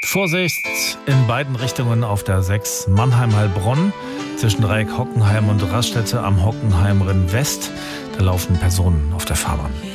Vorsicht in beiden Richtungen auf der 6 Mannheim-Heilbronn zwischen Dreieck Hockenheim und Raststätte am Hockenheimring West. Da laufen Personen auf der Fahrbahn.